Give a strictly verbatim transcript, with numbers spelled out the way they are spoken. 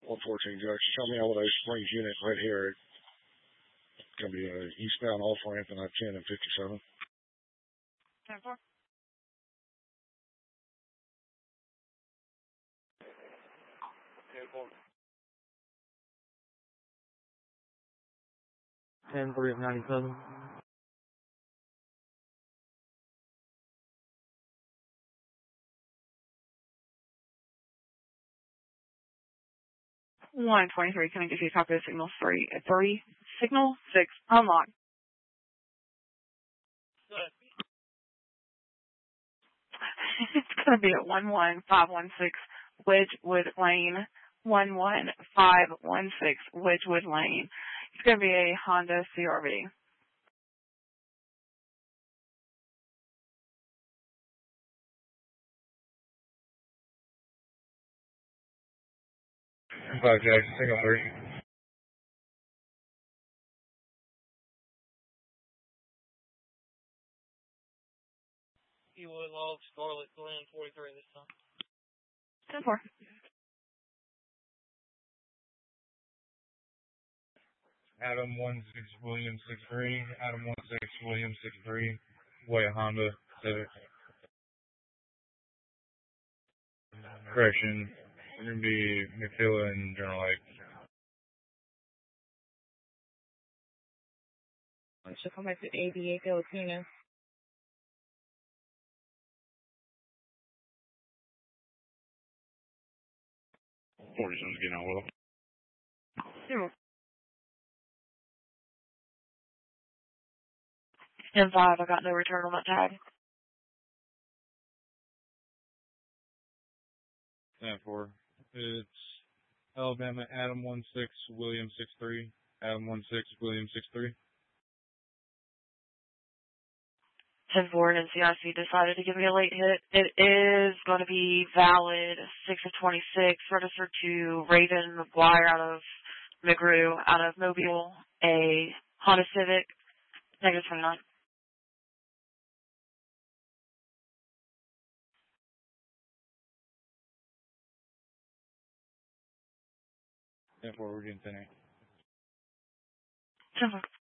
one fourteen, Judge. Show me Elevation Springs unit right here. It's going to be a eastbound off ramp in I ten and fifty-seven. ten four. ten four. ten three of ninety-seven. one twenty-three, can I give you a copy of signal three? three, signal six, unlock. Good. It's going to be at one one five one six Wedgewood Lane, one one five one six Wedgewood Lane. It's going to be a Honda C R V. Five Jackson, signal three. Ewood Log, Scarlet Glen, forty-three this time. ten four. Adam one six William six three. Adam one six William six three. Way Honda Civic. Correction. We're going to be McPhilla and General Lake. I should come back to eighty-eight Filipino. forty-seven's getting out with them. ten five, I got no return on that tag. ten four. It's Alabama Adam one six William six three. Adam one six William six three. ten four, and N C I C decided to give me a late hit. It is going to be valid six of twenty-six, registered to Raven McGuire out of McGrew, out of Mobile, a Honda Civic, negative twenty-nine. ten four, we're getting ten eight. ten four.